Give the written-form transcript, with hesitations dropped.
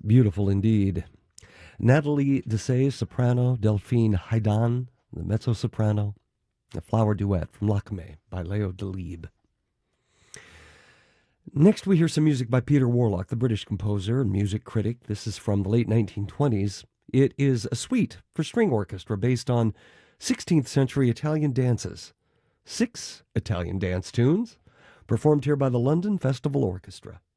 Beautiful indeed. Natalie Dessay, soprano, Delphine Haidan, the mezzo-soprano, a flower duet from Lakme by Leo Delibes. Next, we hear some music by Peter Warlock, the British composer and music critic. This is from the late 1920s. It is a suite for string orchestra based on 16th century Italian dances. 6 Italian dance tunes performed here by the London Festival Orchestra.